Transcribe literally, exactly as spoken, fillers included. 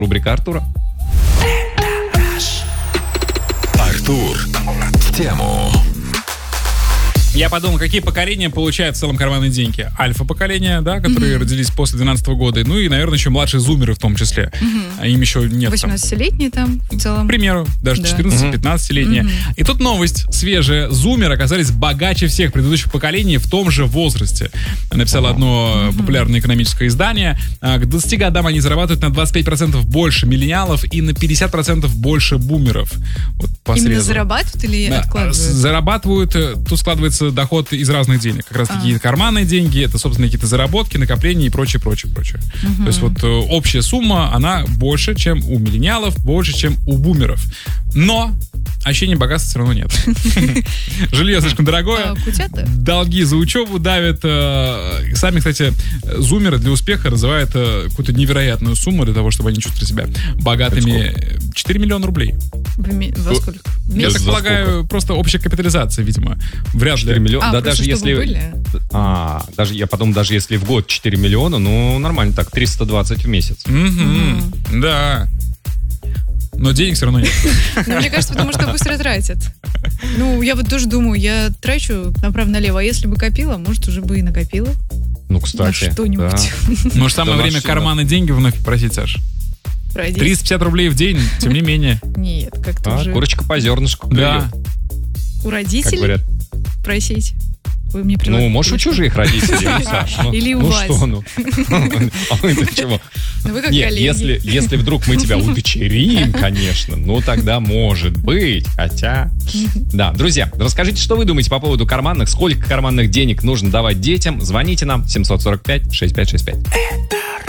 Рубрика Артура. Артур в тему. Я подумал, какие поколения получают в целом карманные деньги. Альфа-поколение, да, которые mm-hmm. родились после двенадцатого года. Ну и, наверное, еще младшие зумеры в том числе. Mm-hmm. А им еще нет восемнадцатилетние там в целом. К примеру, даже да. четырнадцати-пятнадцатилетние. Mm-hmm. И тут новость свежая. Зумеры оказались богаче всех предыдущих поколений в том же возрасте. Написало oh. одно mm-hmm. популярное экономическое издание. К двадцати годам они зарабатывают на двадцать пять процентов больше миллениалов и на пятьдесят процентов больше бумеров. Вот по Именно срезу. Зарабатывают или да. откладывают? Зарабатывают. Тут складывается доход из разных денег. Как раз таки а. карманные деньги, это, собственно, какие-то заработки, накопления и прочее, прочее, прочее. Угу. То есть вот общая сумма, она больше, чем у миллениалов, больше, чем у бумеров. Но ощущения богатства все равно нет. Жилье слишком дорогое. Долги за учебу давят. Сами, кстати, зумеры для успеха развивают какую-то невероятную сумму для того, чтобы они чувствовали себя богатыми. четыре миллиона рублей. Во сколько? Я так полагаю, просто общая капитализация, видимо. Вряд ли. четыре миллиона. А, да, даже если... А, даже, я подумал, даже если в год четыре миллиона, ну, нормально так, триста двадцать в месяц. Mm-hmm. Mm. Да. Но денег все равно нет. Ну, мне кажется, потому что быстро тратят. Ну, я вот тоже думаю, я трачу направо-налево, а если бы копила, может, уже бы и накопила. Ну, кстати. На что-нибудь. Может, самое время карманные деньги вновь просить, Саш? триста пятьдесят рублей в день, тем не менее. Нет, как-то уже... Курочка по зернышку. Да. У родителей просить? Вы мне ну, можешь у чужих родителей, Саш. Ну, или у ну вас. Что, ну? А вы-то чего? Ну, вы как Нет, коллеги. если, если вдруг мы тебя удочерим, конечно, ну тогда может быть, хотя... Да, друзья, расскажите, что вы думаете по поводу карманных, сколько карманных денег нужно давать детям. Звоните нам семь сорок пять шестьдесят пять шестьдесят пять.